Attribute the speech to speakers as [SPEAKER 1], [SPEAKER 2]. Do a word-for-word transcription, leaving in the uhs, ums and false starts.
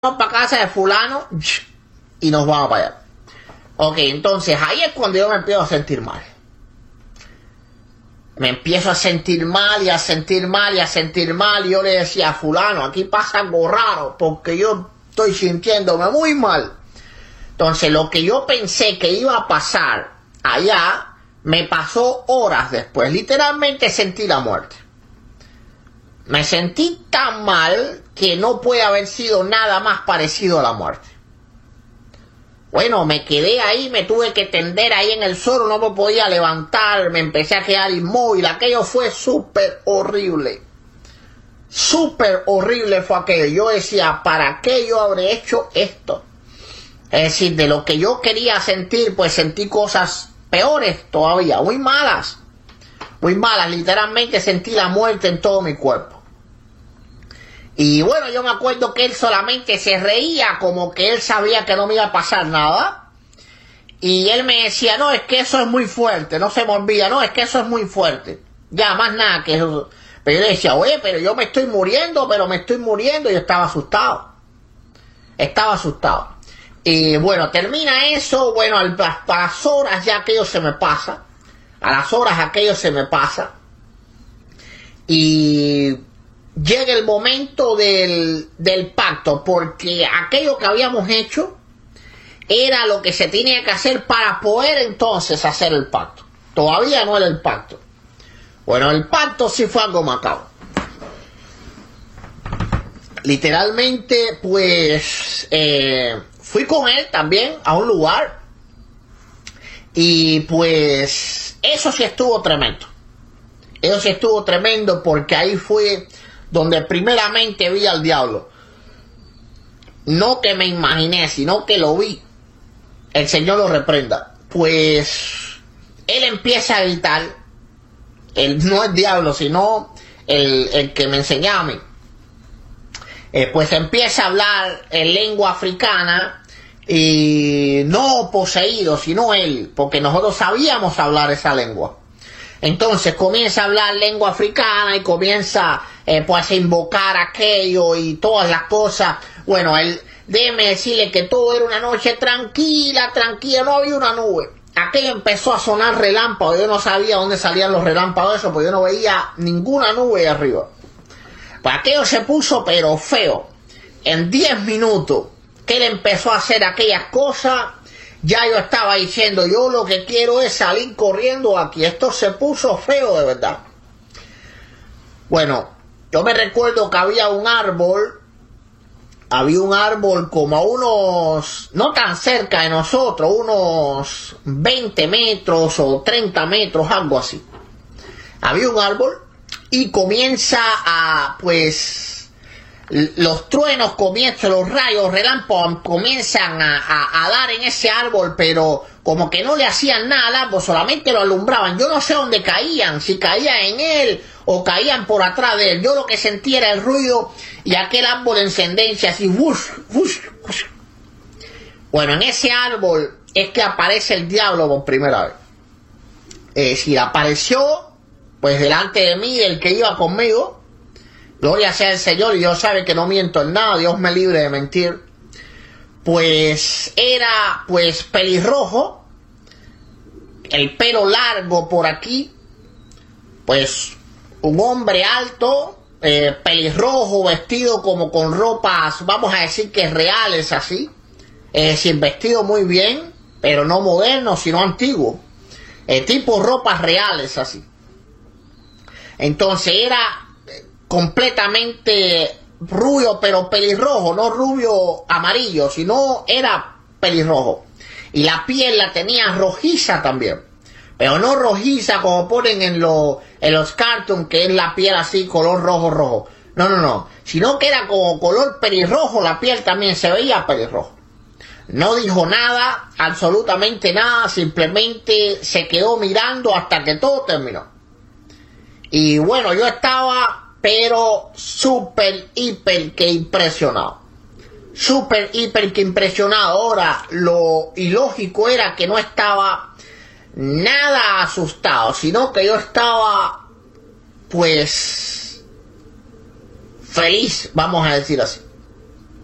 [SPEAKER 1] para casa de fulano y nos vamos para allá. Ok, entonces ahí es cuando yo me empiezo a sentir mal. Me empiezo a sentir mal y a sentir mal y a sentir mal. Y yo le decía a fulano, aquí pasa algo raro porque yo estoy sintiéndome muy mal. Entonces lo que yo pensé que iba a pasar allá, me pasó horas después. Literalmente sentí la muerte. Me sentí tan mal que no puede haber sido nada más parecido a la muerte. Bueno, me quedé ahí, me tuve que tender ahí en el suelo, no me podía levantar, me empecé a quedar inmóvil. Aquello fue súper horrible. Súper horrible fue aquello. Yo decía, ¿para qué yo habré hecho esto? Es decir, de lo que yo quería sentir, pues sentí cosas peores todavía, muy malas. Muy malas, literalmente sentí la muerte en todo mi cuerpo. Y bueno, yo me acuerdo que él solamente se reía como que él sabía que no me iba a pasar nada. Y él me decía, no, es que eso es muy fuerte, no se me olvida, no, es que eso es muy fuerte. Ya, más nada que eso. Pero yo le decía, oye, pero yo me estoy muriendo, pero me estoy muriendo. Y yo estaba asustado. Estaba asustado. Y bueno, termina eso, bueno, a las, a las horas ya aquello se me pasa. A las horas aquello se me pasa. Y llega el momento del, del pacto, porque aquello que habíamos hecho era lo que se tenía que hacer para poder entonces hacer el pacto. Todavía no era el pacto. Bueno, el pacto sí fue algo macabro. Literalmente, pues, eh, fui con él también a un lugar y pues eso sí estuvo tremendo. Eso sí estuvo tremendo porque ahí fue donde primeramente vi al diablo. No que me imaginé, sino que lo vi. El Señor lo reprenda. Pues él empieza a gritar. Él no es diablo, sino el, el que me enseñaba a mí. Eh, pues empieza a hablar en lengua africana. Y no poseído, sino él. Porque nosotros sabíamos hablar esa lengua. Entonces comienza a hablar lengua africana y comienza eh, pues a invocar aquello y todas las cosas. Bueno, él, déjeme decirle que todo era una noche tranquila, tranquila, no había una nube. Aquello empezó a sonar relámpagos, yo no sabía dónde salían los relámpagos de eso, porque yo no veía ninguna nube de arriba. Pues aquello se puso pero feo. En diez minutos que él empezó a hacer aquellas cosas, ya yo estaba diciendo, yo lo que quiero es salir corriendo aquí. Esto se puso feo de verdad. Bueno, yo me recuerdo que había un árbol, había un árbol como a unos, no tan cerca de nosotros, unos veinte metros o treinta metros, algo así. Había un árbol y comienza a, pues, los truenos comienzan, los rayos, relámpagos comienzan a, a, a dar en ese árbol, pero como que no le hacían nada al árbol, solamente lo alumbraban. Yo no sé dónde caían, si caían en él o caían por atrás de él. Yo lo que sentía era el ruido y aquel árbol en ascendencia, así, wush, wush, wush. Bueno, en ese árbol es que aparece el diablo por primera vez. Es decir, apareció, pues delante de mí, el que iba conmigo. Gloria sea el Señor, y Dios sabe que no miento en nada, Dios me libre de mentir. Pues era pues pelirrojo, el pelo largo por aquí, pues un hombre alto, eh, pelirrojo, vestido como con ropas, vamos a decir que reales así, es decir, vestido muy bien, pero no moderno, sino antiguo, eh, tipo ropas reales así. Entonces era completamente rubio, pero pelirrojo, no rubio amarillo, sino era pelirrojo. Y la piel la tenía rojiza también, pero no rojiza como ponen en, lo, en los cartoons, que es la piel así, color rojo, rojo. No, no, no, sino que era como color pelirrojo, la piel también se veía pelirrojo. No dijo nada, absolutamente nada, simplemente se quedó mirando hasta que todo terminó. Y bueno, yo estaba pero súper, hiper que impresionado. Súper, hiper que impresionado. Ahora, lo ilógico era que no estaba nada asustado, sino que yo estaba, pues, feliz, vamos a decir así.